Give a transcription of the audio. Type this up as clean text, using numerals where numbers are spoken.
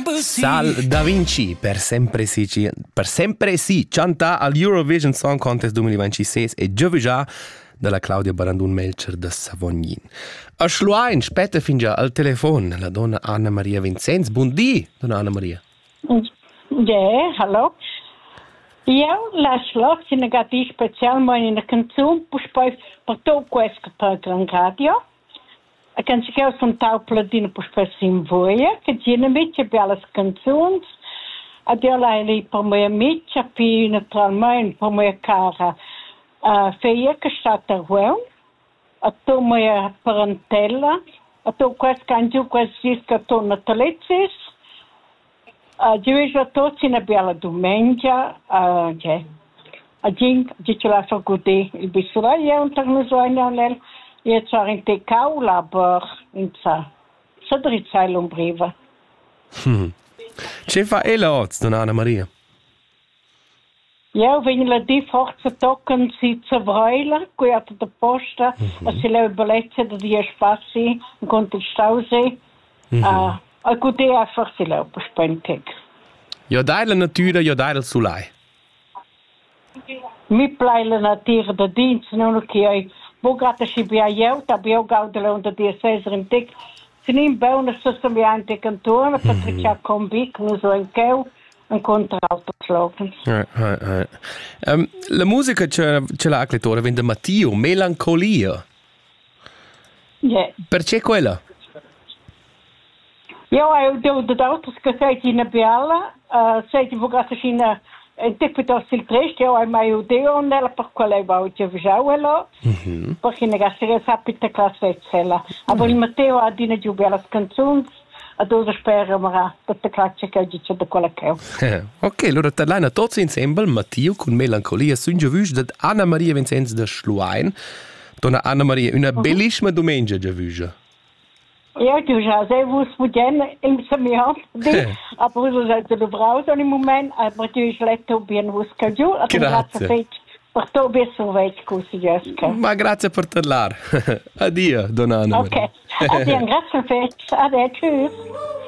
Sal Da Vinci per sempre sì canta all'Eurovision Song Contest 2026 e già della Claudia Barandun Melcher da Savognin. A Schluain spetta fin già al telefono la donna Anna Maria Vincenz. Buondì, donna Anna Maria. Ja, hallo. Io lascio negati specialmente in una canzone poi per tutto questo per Gran Radio. A canzone sono taupladina per in voia, che tiene invece belle canzoni. Adio lei per me amici, più naturalmente per me cara. Feia che sta a Rome, a tu mia parentela, a tu questo canzone, questo disco, tu natalizis. Giusto a tutti una bella domenica, a gente ci lascia godere il bisogno, e un terno nel e c'era in te caula, per in sa drizza l'ombriva. Ce fa eloz, donna Anna Maria? Ja, wenn la di forza toccano si zavroila, qui a tutta posta, a si le bellezze da di spazi, in conto il stause, a godere a forse le spente. Jo dai la natura, jo dai il sulai. Mi plai la natura da dienst, non che io bogata si bia io, da bio gaudele unter di Cesar in tic. Sinim beuna sostanzialmente cantone, Patricia Combic, non so in keu, un contralto slogan. La musica ce l'ha accletore, vende Matteo, melancolia. Yeah. Perché quella? Io ho detto che sei in bella, sei divulgata in interpretato il testo, io ho mai udito nella per quale voce visuale, perché negare sapete classe cella. Ma il Matteo ha dine giù belle canzoni, a dove spero ma tutta classe che dice da quella che è. Ok, allora parlano tutti insieme, Matteo con melancolia, sono già visto da Anna Maria Vincenz da Schluain. Donna Anna Maria, una bellissima domenica già visto. Ja, du hast sehr wusst, wo denn im Seminar, aber so seid du brauchst im Moment, aber du hast letto bien wusst, che giù, grazie per to beso weit così jesca. Ma grazie per parlare. Addio, donna Anna. Ok, addio, grazie fetch, addio, tschüss.